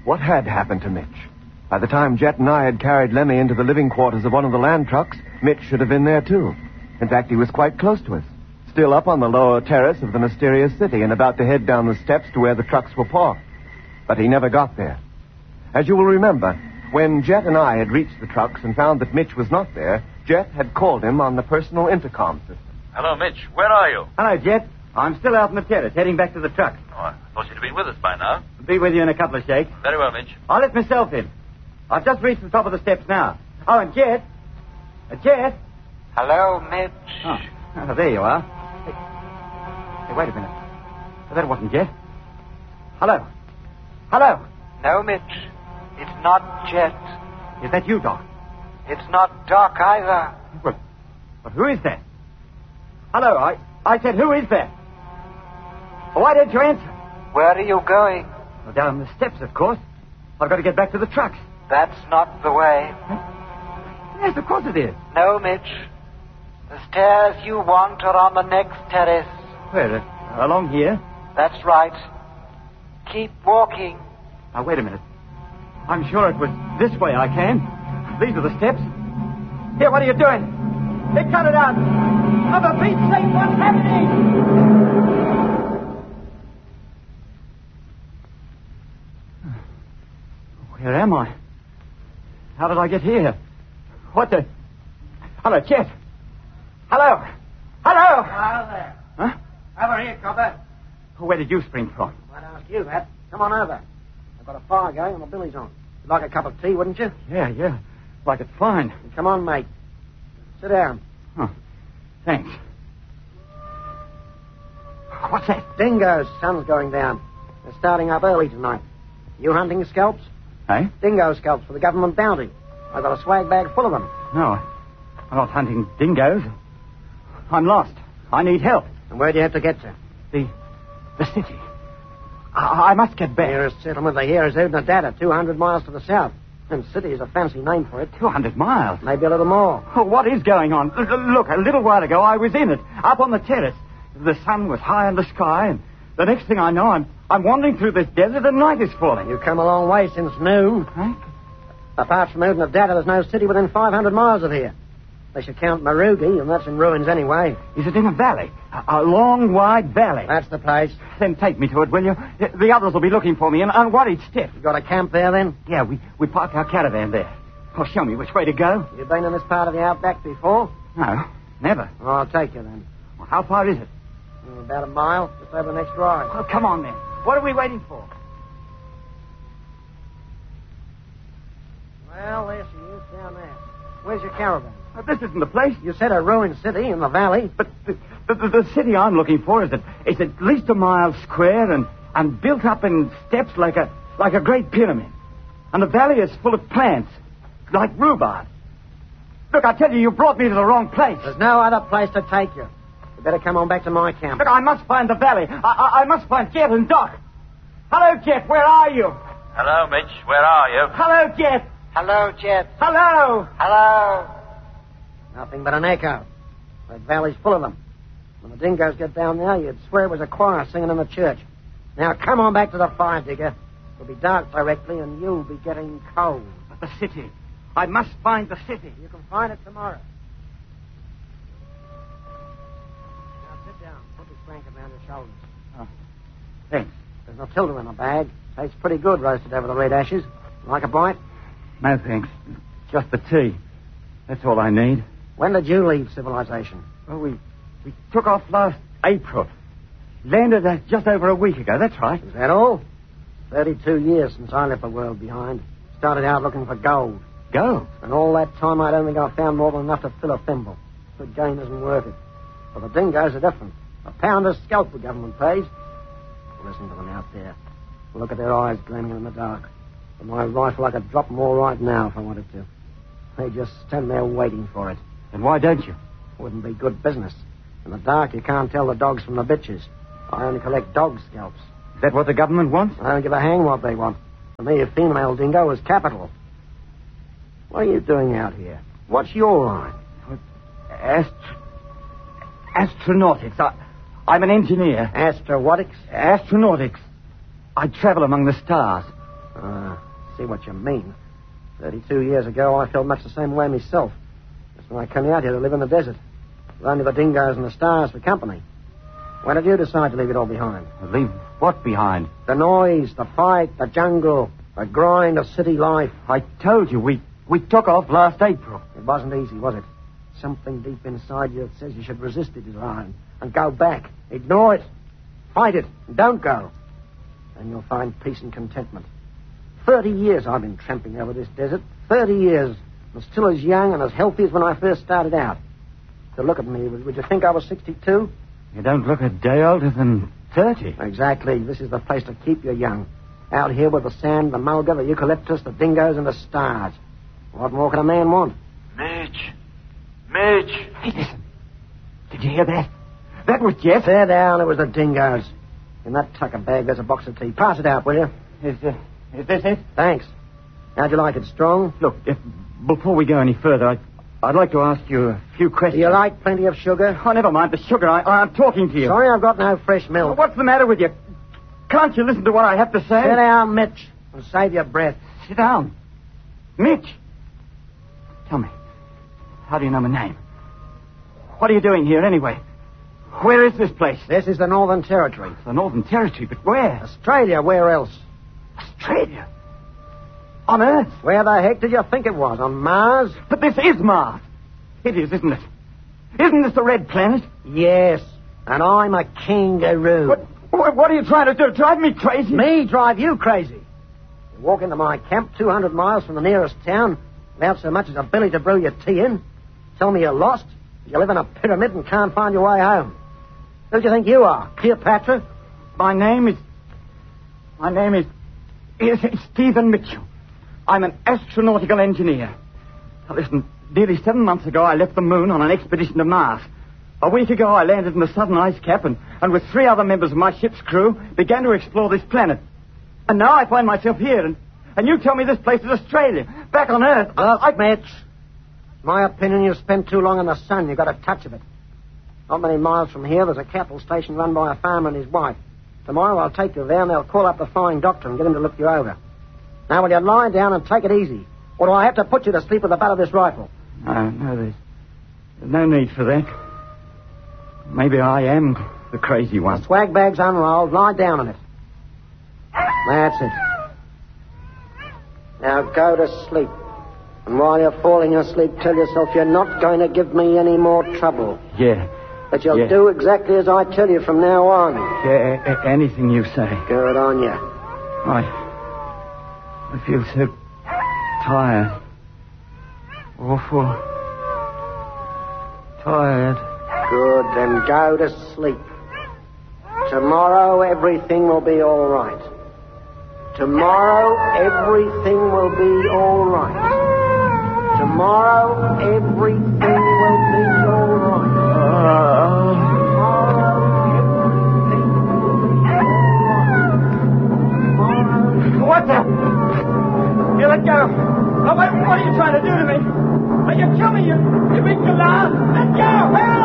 What had happened to Mitch? By the time Jet and I had carried Lemmy into the living quarters of one of the land trucks, Mitch should have been there, too. In fact, he was quite close to us, still up on the lower terrace of the mysterious city and about to head down the steps to where the trucks were parked. But he never got there. As you will remember, when Jet and I had reached the trucks and found that Mitch was not there, Jet had called him on the personal intercom system. Hello, Mitch. Where are you? Hello, Jet. I'm still out on the terrace, heading back to the truck. Oh, I thought you'd have been with us by now. I'll be with you in a couple of shakes. Very well, Mitch. I'll let myself in. I've just reached the top of the steps now. Oh, and Jet. Jet. Hello, Mitch. Oh, there you are. Hey, wait a minute. Oh, that wasn't Jet. Hello. Hello. No, Mitch. It's not Jet. Is that you, Doc? It's not Doc either. But who is that? Hello, I said, who is that? Why didn't you answer? Where are you going? Well, down the steps, of course. I've got to get back to the trucks. That's not the way. Yes, of course it is. No, Mitch. The stairs you want are on the next terrace. Where? Along here? That's right. Keep walking. Now, wait a minute. I'm sure it was this way I came. These are the steps. Here, what are you doing? Hey, cut it out. Oh, for Pete's sake, what's happening? Where am I? How did I get here? What the... Hello, Jet. Hello. Hello. Hello there. Huh? Over here, copper. Where did you spring from? I'd ask you that. Come on over. I've got a fire going and the billy's on. You'd like a cup of tea, wouldn't you? Yeah. Like it's fine. Come on, mate. Sit down. Oh, thanks. What's that? Dingoes. Sun's going down. They're starting up early tonight. You hunting scalps? Hey? Dingo scalps for the government bounty. I've got a swag bag full of them. No, I'm not hunting dingoes. I'm lost. I need help. And where do you have to get to? The city. I must get back. Nearest settlement of here is Udnadata, 200 miles to the south. And city is a fancy name for it. 200 miles? Maybe a little more. Oh, what is going on? Look, a little while ago I was in it, up on the terrace. The sun was high in the sky, and the next thing I know, I'm wandering through this desert and night is falling. You've come a long way since noon. Huh? Apart from Udnadata, there's no city within 500 miles of here. They should count Marugi, and that's in ruins anyway. Is it in a valley? A long, wide valley? That's the place. Then take me to it, will you? The others will be looking for me, and on what each step? You got a camp there, then? Yeah, we parked our caravan there. Oh, show me which way to go. You been in this part of the outback before? No, never. Well, I'll take you, then. Well, how far is it? About a mile, just over the next rise. Oh, come on, then. What are we waiting for? Well, there she is, down there. Where's your caravan? This isn't the place. You said a ruined city in the valley. But the city I'm looking for is at least a mile square and built up in steps like a great pyramid. And the valley is full of plants, like rhubarb. Look, I tell you brought me to the wrong place. There's no other place to take you. You better come on back to my camp. Look, I must find the valley. I must find Jet and Doc. Hello, Jet, where are you? Hello, Mitch. Where are you? Hello, Jet. Hello, Jet. Hello. Hello. Nothing but an echo. That valley's full of them. When the dingoes get down there, you'd swear it was a choir singing in the church. Now, come on back to the fire, digger. It'll be dark directly, and you'll be getting cold. But the city. I must find the city. You can find it tomorrow. Now, sit down. Put this blanket around your shoulders. Oh, thanks. There's Matilda in the bag. Tastes pretty good roasted over the red ashes. Like a bite? No, thanks. Just the tea. That's all I need. When did you leave civilization? Well, we took off last April. Landed just over a week ago, that's right. Is that all? 32 years since I left the world behind. Started out looking for gold. Gold? And all that time I don't think I found more than enough to fill a thimble. The game isn't worth it. But the dingoes are different. A pound a scalp the government pays. Listen to them out there. Look at their eyes gleaming in the dark. With my rifle, I could drop them all right now if I wanted to. They just stand there waiting for it. And why don't you? Wouldn't be good business. In the dark, you can't tell the dogs from the bitches. I only collect dog scalps. Is that what the government wants? I don't give a hang what they want. For me, a female dingo is capital. What are you doing out here? What's your line? Astronautics. I'm an engineer. Astronautics? Astronautics. I travel among the stars. See what you mean. 32 years ago, I felt much the same way myself. That's when I came out here to live in the desert. With only the dingoes and the stars for company. When did you decide to leave it all behind? Leave what behind? The noise, the fight, the jungle, the grind of city life. I told you, we took off last April. It wasn't easy, was it? Something deep inside you that says you should resist the desire and go back. Ignore it. Fight it. And don't go. And you'll find peace and contentment. 30 years I've been tramping over this desert. 30 years. I'm still as young and as healthy as when I first started out. So look at me. Would you think I was 62? You don't look a day older than 30. Exactly. This is the place to keep you young. Out here with the sand, the mulga, the eucalyptus, the dingoes, and the stars. What more can a man want? Mitch! Mitch! Hey, listen. Did you hear that? That was Jeff. There down, it was the dingoes. In that tucker bag, there's a box of tea. Pass it out, will you? Is this it? Thanks. How'd you like it, strong? Look, before we go any further, I'd like to ask you a few questions. Do you like plenty of sugar? Oh, never mind the sugar. I'm talking to you. Sorry, I've got no fresh milk. What's the matter with you? Can't you listen to what I have to say? Sit down, Mitch, and save your breath. Sit down. Mitch. Tell me, how do you know my name? What are you doing here, anyway? Where is this place? This is the Northern Territory. The Northern Territory, but where? Australia, where else? Australia? On Earth? Where the heck did you think it was? On Mars? But this is Mars. It is, isn't it? Isn't this the red planet? Yes, and I'm a kangaroo. What are you trying to do? Drive me crazy? Me drive you crazy? You walk into my camp 200 miles from the nearest town without so much as a billy to brew your tea in. Tell me you're lost. You live in a pyramid and can't find your way home. Who do you think you are? Cleopatra? My name is Stephen Mitchell. I'm an astronautical engineer. Now listen, nearly 7 months ago I left the moon on an expedition to Mars. A week ago I landed in the southern ice cap and with 3 other members of my ship's crew began to explore this planet. And now I find myself here and you tell me this place is Australia, back on Earth. Look, Mitch, my opinion, you've spent too long in the sun. You've got a touch of it. Not many miles from here, there's a cattle station run by a farmer and his wife. Tomorrow I'll take you there and they'll call up the flying doctor and get him to look you over. Now, will you lie down and take it easy? Or do I have to put you to sleep with the butt of this rifle? No, there's no need for that. Maybe I am the crazy one. The swag bag's unrolled. Lie down on it. That's it. Now go to sleep. And while you're falling asleep, tell yourself you're not going to give me any more trouble. Yeah. But you'll do exactly as I tell you from now on. Yeah, anything you say. Good on you. I feel so tired. Awful tired. Good, then go to sleep. Tomorrow everything will be all right. Tomorrow everything will be all right.